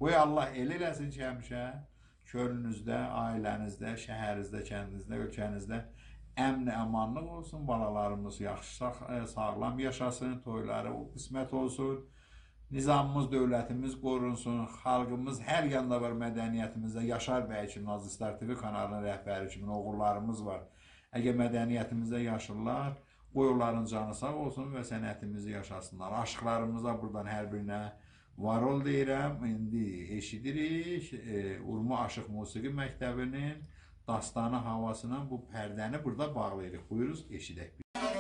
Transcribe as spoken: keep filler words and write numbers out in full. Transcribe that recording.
Qoy Allah el eləsin ki, həmişə könlünüzdə, ailənizdə, şəhərinizdə, kəndinizdə, ölkənizdə əmn, əmanlıq olsun, balalarımız yaxşı, sağlam yaşasın, toyları o qismət olsun, nizamımız, dövlətimiz qorunsun, xalqımız hər yanda var mədəniyyətimizdə. Yaşar bəy kimi, Nazistar T V kanalının rəhbəri kimi oğullarımız var. Əgər mədəniyyətimizdə yaşırlar, qoy onların canı sağ olsun və sənətimizi yaşasınlar. Aşıqlarımıza buradan hər birinə var ol deyirəm. İndi eşidirik e, Urmu Aşıq Musiqi Məktəbinin dastanı havasına bu pərdəni burada bağlayırıq. Buyuruz, eşidək bir.